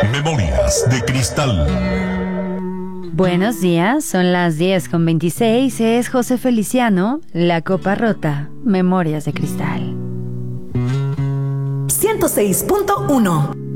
Memorias de Cristal. Buenos días, son las 10:26, es José Feliciano, La Copa Rota, Memorias de Cristal. 106.1